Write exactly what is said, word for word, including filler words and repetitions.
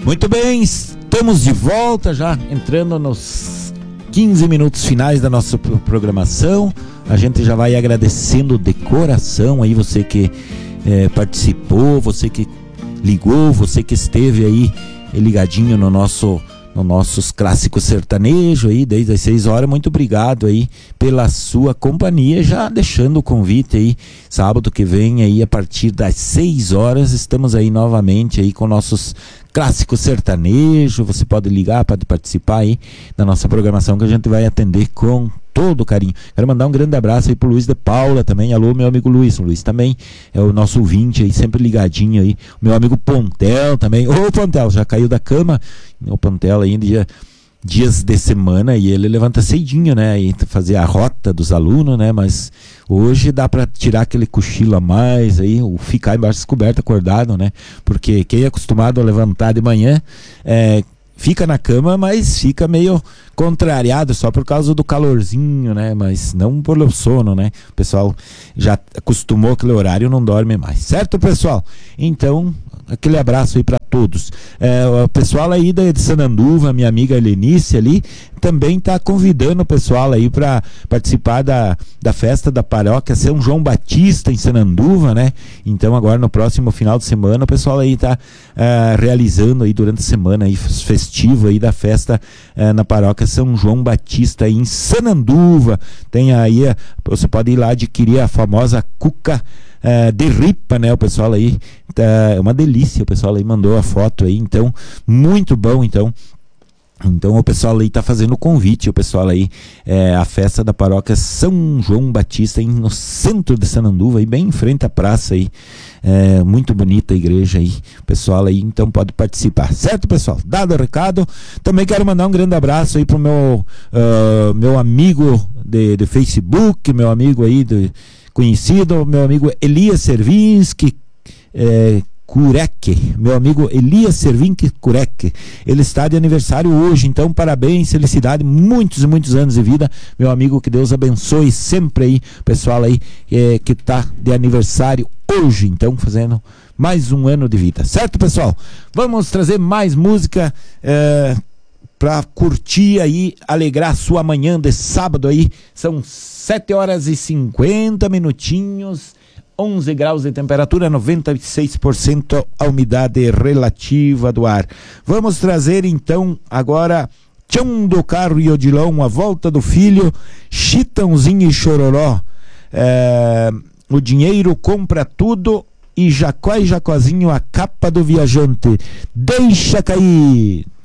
Muito bem, estamos de volta, já entrando nos quinze minutos finais da nossa programação. A gente já vai agradecendo de coração aí você que é, participou, você que ligou, você que esteve aí ligadinho no nosso, no nossos clássicos sertanejos aí desde as seis horas. Muito obrigado aí pela sua companhia, já deixando o convite aí, sábado que vem aí a partir das seis horas, estamos aí novamente aí com nossos clássicos sertanejos. Você pode ligar, pode participar aí da nossa programação que a gente vai atender com todo carinho. Quero mandar um grande abraço aí pro Luiz de Paula também. Alô, meu amigo Luiz. O Luiz também é o nosso ouvinte aí, sempre ligadinho aí. O meu amigo Pontel também. Ô, Pontel, já caiu da cama. O Pontel aí, dia, dias de semana, e ele levanta cedinho, né? E fazer a rota dos alunos, né? Mas hoje dá pra tirar aquele cochilo a mais aí, ou ficar embaixo das cobertas acordado, né? Porque quem é acostumado a levantar de manhã, é... fica na cama, mas fica meio contrariado só por causa do calorzinho, né? Mas não pelo sono, né? O pessoal já acostumou aquele horário e não dorme mais. Certo, pessoal? Então, aquele abraço aí para todos. É, o pessoal aí da, de Sananduva, minha amiga Helenice ali, também está convidando o pessoal aí para participar da, da festa da paróquia São João Batista em Sananduva, né? Então agora no próximo final de semana o pessoal aí está uh, realizando aí durante a semana aí festivo aí da festa uh, na paróquia São João Batista em Sananduva. Tem aí, uh, você pode ir lá adquirir a famosa cuca Uh, de ripa, né? O pessoal aí tá, é uma delícia, o pessoal aí mandou a foto aí, então, muito bom, então. Então o pessoal aí tá fazendo o convite, o pessoal aí, é, a festa da paróquia São João Batista aí no centro de Sananduva, aí bem em frente à praça aí, é, muito bonita a igreja aí, o pessoal aí então pode participar, certo, pessoal? Dado o recado, também quero mandar um grande abraço aí pro meu, uh, meu amigo de, de Facebook, meu amigo aí de conhecido, meu amigo Elias Servinski é, Kurek, meu amigo Elias Servinski Kurek, ele está de aniversário hoje, então parabéns, felicidade, muitos e muitos anos de vida, meu amigo, que Deus abençoe sempre aí, pessoal aí é, que está de aniversário hoje, então fazendo mais um ano de vida, certo, pessoal? Vamos trazer mais música é, para curtir aí, alegrar a sua manhã de sábado aí. São sete horas e cinquenta minutinhos, onze graus de temperatura, noventa e seis por cento a umidade relativa do ar. Vamos trazer então agora Tchão do Carro e Odilão, A Volta do Filho, Chitãozinho e Chororó, é, O Dinheiro Compra Tudo e Jacó e Jacozinho, A Capa do Viajante. Deixa cair!